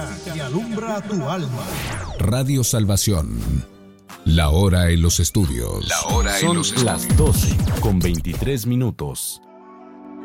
que alumbra tu alma. Radio Salvación. La hora en los estudios. Son las 12:23.